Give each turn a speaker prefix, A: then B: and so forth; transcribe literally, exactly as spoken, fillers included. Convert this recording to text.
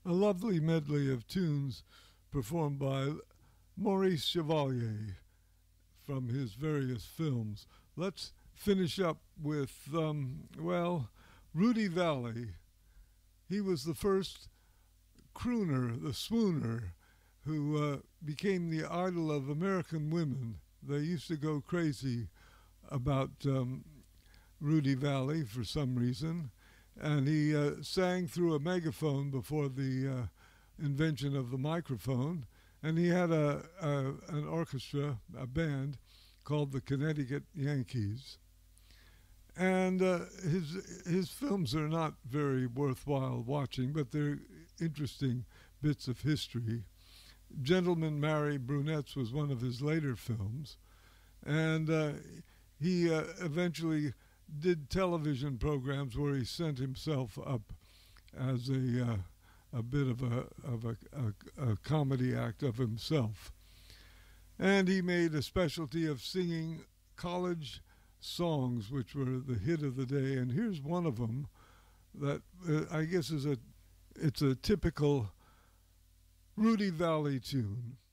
A: A lovely medley of tunes performed by Maurice Chevalier from his various films. Let's finish up with, um, well, Rudy Vallée. He was the first crooner, the swooner, who uh, became the idol of American women. They used to go crazy about um, Rudy Vallée for some reason. And he uh, sang through a megaphone before the uh, invention of the microphone. And he had a, a an orchestra, a band, called the Connecticut Yankees. And uh, his his films are not very worthwhile watching, but they're interesting bits of history. Gentlemen Marry Brunettes was one of his later films. And uh, he uh, eventually did television programs where he sent himself up as a uh, a bit of a of a, a, a comedy act of himself, and he made a specialty of singing college songs, which were the hit of the day. And here's one of them that uh, I guess is a it's a typical Rudy Vallée tune.